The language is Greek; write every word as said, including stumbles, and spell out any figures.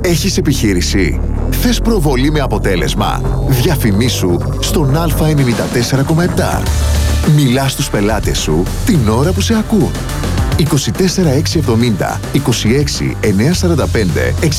Έχεις επιχείρηση? Θες προβολή με αποτέλεσμα? Διαφημίσου στον Α ενενήντα τέσσερα κόμμα επτά. Μιλάς στους πελάτες σου την ώρα που σε ακούν. είκοσι τέσσερα έξι εβδομήντα, είκοσι έξι εννιακόσια σαράντα πέντε